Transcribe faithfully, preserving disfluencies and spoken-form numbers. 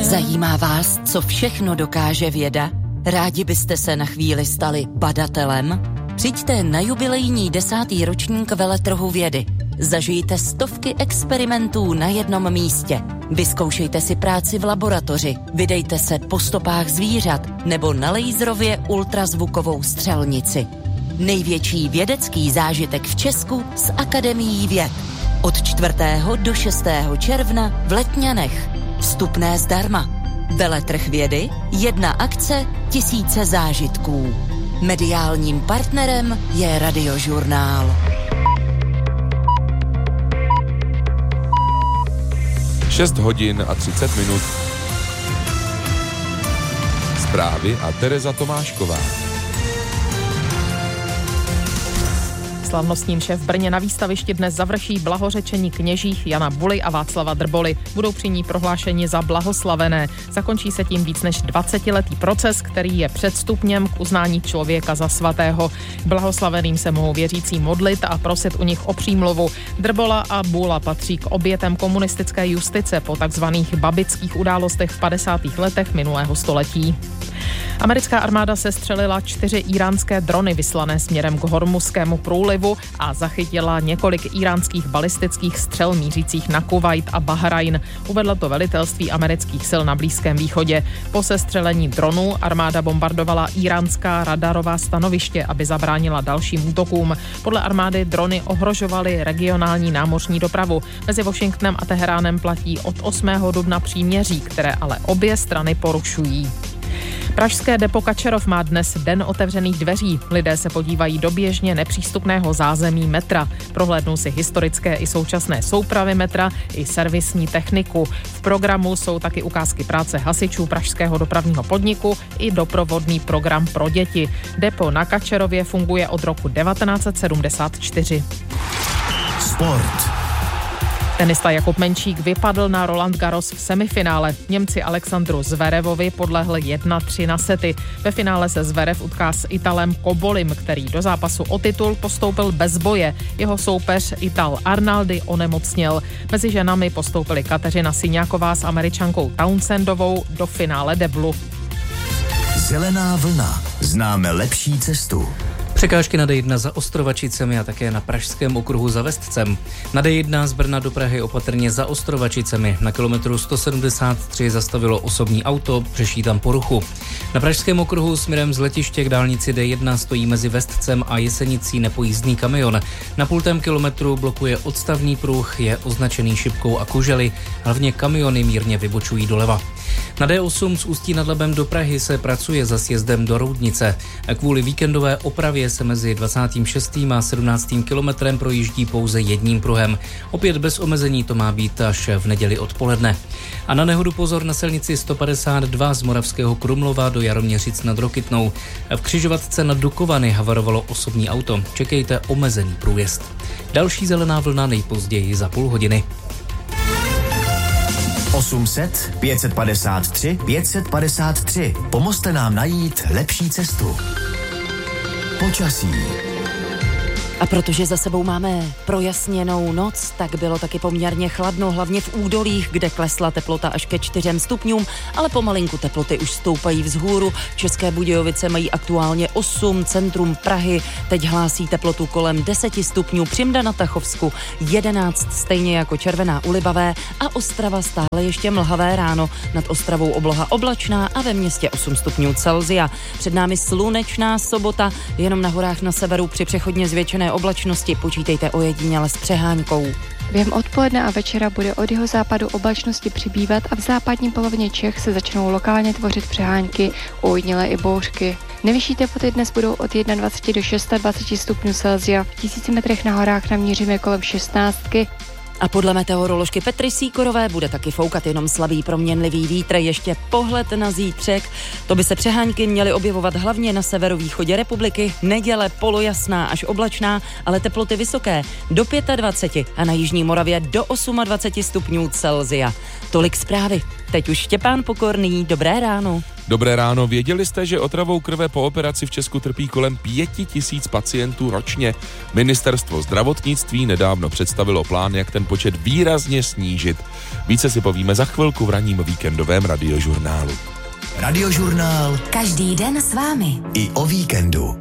Zajímá vás, co všechno dokáže věda? Rádi byste se na chvíli stali badatelem? Přijďte na jubilejní desátý ročník veletrhu vědy. Zažijte stovky experimentů na jednom místě. Vyzkoušejte si práci v laboratoři, vydejte se po stopách zvířat nebo na laserově ultrazvukovou střelnici. Největší vědecký zážitek v Česku s Akademií věd. Od čtvrtého do šestého června v Letňanech. Vstupné zdarma. Veletrh vědy, jedna akce, tisíce zážitků. Mediálním partnerem je Radiožurnál. šest hodin a třicet minut. Zprávy a Tereza Tomášková. Slavnostní mše v Brně na výstavišti dnes završí blahořečení kněžích Jana Buly a Václava Drboly. Budou při ní prohlášeni za blahoslavené. Zakončí se tím víc než dvacetiletý proces, který je předstupněm k uznání člověka za svatého. Blahoslaveným se mohou věřící modlit a prosit u nich o přímluvu. Drbola a Bula patří k obětem komunistické justice po takzvaných babických událostech v padesátých letech minulého století. Americká armáda sestřelila čtyři íránské drony vyslané směrem k Hormuzskému průlivu a zachytila několik íránských balistických střel mířících na Kuvajt a Bahrajn. Uvedlo to velitelství amerických sil na Blízkém východě. Po sestřelení dronů armáda bombardovala iránská radarová stanoviště, aby zabránila dalším útokům. Podle armády drony ohrožovaly regionální námořní dopravu. Mezi Washingtonem a Teheránem platí od osmého dubna příměří, které ale obě strany porušují. Pražské depo Kačerov má dnes den otevřených dveří. Lidé se podívají do běžně nepřístupného zázemí metra. Prohlédnou si historické i současné soupravy metra i servisní techniku. V programu jsou taky ukázky práce hasičů pražského dopravního podniku i doprovodný program pro děti. Depo na Kačerově funguje od roku devatenáct set sedmdesát čtyři. Sport. Tenista Jakub Menčík vypadl na Roland Garros v semifinále. Němci Alexandru Zverevovi podlehli jedna tři na sety. Ve finále se Zverev utká s Italem Kobolim, který do zápasu o titul postoupil bez boje. Jeho soupeř Ital Arnaldi onemocněl. Mezi ženami postoupili Kateřina Syňáková s Američankou Townsendovou do finále deblu. Zelená vlna. Známe lepší cestu. Překážky na D jedna za Ostrovačicemi a také na pražském okruhu za Vestcem. Na D jedna z Brna do Prahy opatrně za Ostrovačicemi. Na kilometru sto sedmdesát tři zastavilo osobní auto, řeší tam poruchu. Na pražském okruhu směrem z letiště k dálnici D jedna stojí mezi Vestcem a Jesenicí nepojízdný kamion. Na půltém kilometru blokuje odstavný pruh, je označený šipkou a kužely, hlavně kamiony mírně vybočují doleva. Na D osm z Ústí nad Labem do Prahy se pracuje za sjezdem do Roudnice. Kvůli víkendové opravě se mezi dvacátým šestým a sedmnáctým kilometrem projíždí pouze jedním pruhem. Opět bez omezení to má být až v neděli odpoledne. A na nehodu pozor na silnici sto padesát dva z Moravského Krumlova do Jaroměřic nad Rokytnou. V křižovatce nad Dukovany havarovalo osobní auto. Čekejte omezený průjezd. Další zelená vlna nejpozději za půl hodiny. osm set, pět set padesát tři, pět set padesát tři. Pomozte nám najít lepší cestu. Počasí. A protože za sebou máme projasněnou noc, tak bylo taky poměrně chladno, hlavně v údolích, kde klesla teplota až ke čtyřem stupňům, ale pomalinku teploty už stoupají vzhůru. České Budějovice mají aktuálně osm, centrum Prahy teď hlásí teplotu kolem deseti stupňů, Přimda na Tachovsku jedenáct, stejně jako Červená u Libavé a Ostrava stále ještě mlhavé ráno. Nad Ostravou obloha oblačná a ve městě osm stupňů Celsia. Před námi slunečná sobota, jenom na horách na severu při přechodně zvětšené oblačnosti počítejte ojediněle s přehánkou. Během odpoledne a večera bude od jihozápadu oblačnosti přibývat a v západní polovině Čech se začnou lokálně tvořit přehánky, ojediněle i bouřky. Nejvyšší teploty dnes budou od dvacet jedna do dvacet šest stupňů Celsia. V tisíci metrech na horách naměříme kolem šestnáctky. A podle meteoroložky Petry Síkorové bude taky foukat jenom slabý proměnlivý vítr. Ještě pohled na zítřek. To by se přehánky měly objevovat hlavně na severovýchodě republiky. Neděle polojasná až oblačná, ale teploty vysoké do dvacet pět a na jižní Moravě do dvacet osm stupňů Celsia. Tolik zprávy. Teď už Štěpán Pokorný. Dobré ráno. Dobré ráno, věděli jste, že otravou krve po operaci v Česku trpí kolem pěti tisíc pacientů ročně? Ministerstvo zdravotnictví nedávno představilo plán, jak ten počet výrazně snížit. Více si povíme za chvilku v ranním víkendovém radiožurnálu. Radiožurnál. Každý den s vámi. I o víkendu.